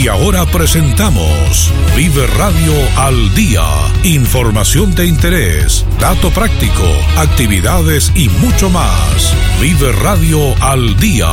Y ahora presentamos Vive Radio al Día. Información de interés, dato práctico, actividades y mucho más. Vive Radio al Día.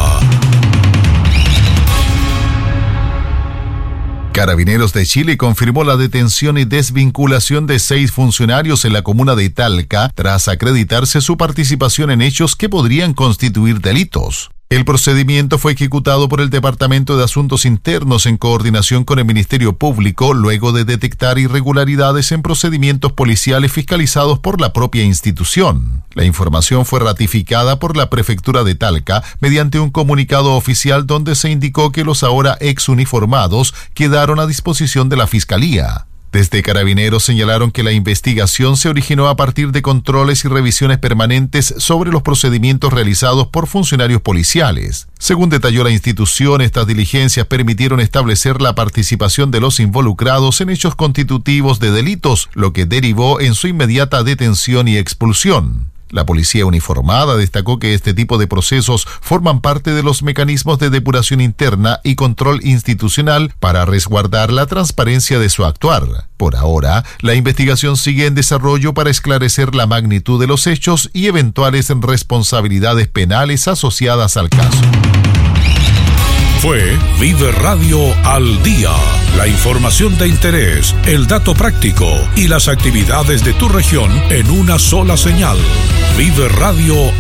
Carabineros de Chile confirmó la detención y desvinculación de 6 funcionarios en la comuna de Talca tras acreditarse su participación en hechos que podrían constituir delitos. El procedimiento fue ejecutado por el Departamento de Asuntos Internos en coordinación con el Ministerio Público luego de detectar irregularidades en procedimientos policiales fiscalizados por la propia institución. La información fue ratificada por la Prefectura de Talca mediante un comunicado oficial donde se indicó que los ahora exuniformados quedaron a disposición de la Fiscalía. Desde Carabineros señalaron que la investigación se originó a partir de controles y revisiones permanentes sobre los procedimientos realizados por funcionarios policiales. Según detalló la institución, estas diligencias permitieron establecer la participación de los involucrados en hechos constitutivos de delitos, lo que derivó en su inmediata detención y expulsión. La policía uniformada destacó que este tipo de procesos forman parte de los mecanismos de depuración interna y control institucional para resguardar la transparencia de su actuar. Por ahora, la investigación sigue en desarrollo para esclarecer la magnitud de los hechos y eventuales responsabilidades penales asociadas al caso. Fue Vive Radio al Día. La información de interés, el dato práctico y las actividades de tu región en una sola señal. Vive Radio